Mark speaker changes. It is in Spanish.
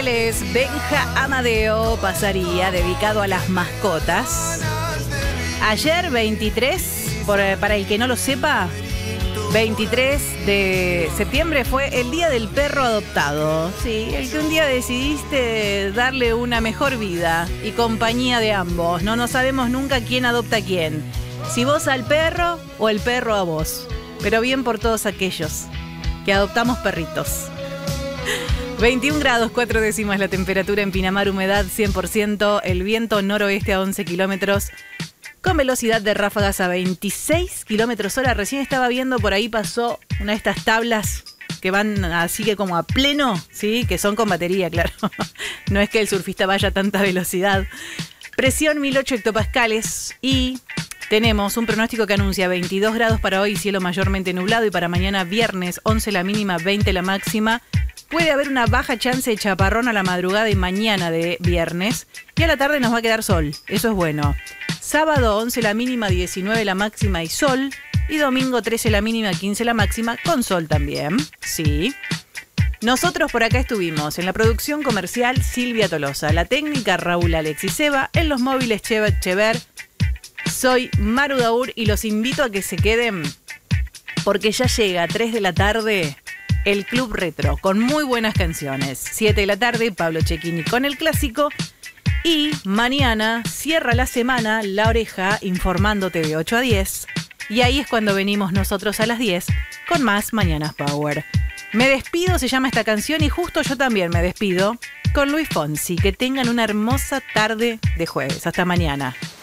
Speaker 1: es Benja Amadeo Pasaría, dedicado a las mascotas. Ayer, 23, para el que no lo sepa, 23 de septiembre fue el Día del Perro Adoptado. Sí, el que un día decidiste darle una mejor vida y compañía de ambos. No sabemos nunca quién adopta a quién. Si vos al perro o el perro a vos. Pero bien por todos aquellos que adoptamos perritos. 21 grados 4 décimas la temperatura en Pinamar, humedad 100%, el viento noroeste a 11 kilómetros, con velocidad de ráfagas a 26 kilómetros hora. Recién estaba viendo, por ahí pasó una de estas tablas que van así que como a pleno, ¿sí? Que son con batería, claro. No es que el surfista vaya a tanta velocidad. Presión 1008 hectopascales y tenemos un pronóstico que anuncia 22 grados para hoy, cielo mayormente nublado, y para mañana viernes 11 la mínima, 20 la máxima. Puede haber una baja chance de chaparrón a la madrugada y mañana de viernes. Y a la tarde nos va a quedar sol. Eso es bueno. Sábado 11 la mínima, 19 la máxima y sol. Y domingo 13 la mínima, 15 la máxima, con sol también. Sí. Nosotros por acá estuvimos. En la producción comercial, Silvia Tolosa. La técnica, Raúl Alexis Seba. En los móviles, Cheva Chever. Soy Maru Daur y los invito a que se queden porque ya llega a 3 de la tarde el Club Retro con muy buenas canciones. 7 de la tarde, Pablo Cecchini con el clásico. Y mañana cierra la semana La Oreja informándote de 8 a 10. Y ahí es cuando venimos nosotros a las 10 con más Mañanas Power. Me despido, se llama esta canción, y justo yo también me despido con Luis Fonsi. Que tengan una hermosa tarde de jueves. Hasta mañana.